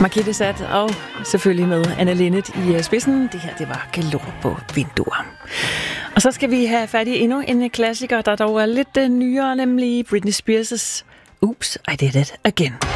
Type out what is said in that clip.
Margitte Sat og selvfølgelig med Anne Linnet i spidsen. Det her, det var Galore på vinduer. Og så skal vi have fat i endnu en klassiker, der dog er lidt nyere, nemlig Britney Spears' Oops, I Did It Again.